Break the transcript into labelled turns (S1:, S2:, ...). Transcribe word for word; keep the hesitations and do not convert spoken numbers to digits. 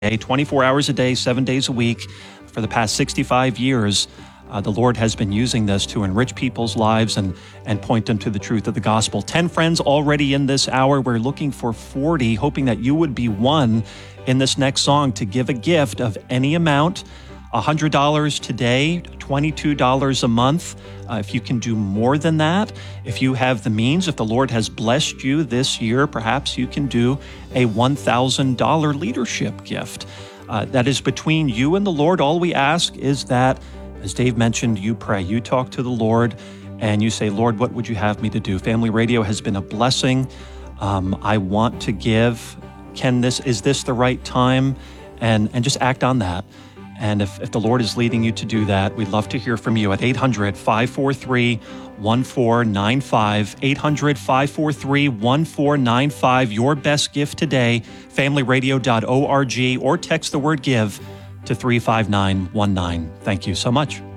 S1: twenty-four hours a day, seven days a week. For the past sixty-five years, uh, the Lord has been using this to enrich people's lives and, and point them to the truth of the gospel. ten friends already in this hour. We're looking for forty, hoping that you would be one in this next song to give a gift of any amount. one hundred dollars today, twenty-two dollars a month. Uh, if you can do more than that, if you have the means, if the Lord has blessed you this year, perhaps you can do a one thousand dollars leadership gift. Uh, that is between you and the Lord. All we ask is that, as Dave mentioned, you pray, you talk to the Lord, and you say, Lord, what would you have me to do? Family Radio has been a blessing. Um, I want to give. Can this, is this the right time? And, and just act on that. And if, if the Lord is leading you to do that, we'd love to hear from you at eight hundred, five four three, one four nine five, eight hundred, five four three, one four nine five. Your best gift today, family radio dot org, or text the word give to three five nine one nine. Thank you so much.